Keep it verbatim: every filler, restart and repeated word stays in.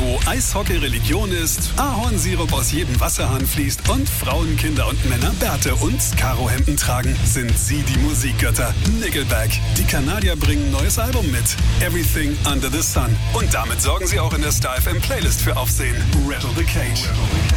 Wo Eishockey Religion ist, Ahornsirup aus jedem Wasserhahn fließt und Frauen, Kinder und Männer Bärte und Karohemden tragen, sind sie die Musikgötter. Nickelback. Die Kanadier bringen ein neues Album mit. Everything Under the Sun. Und damit sorgen sie auch in der Style F M Playlist für Aufsehen. Rattle the Cage.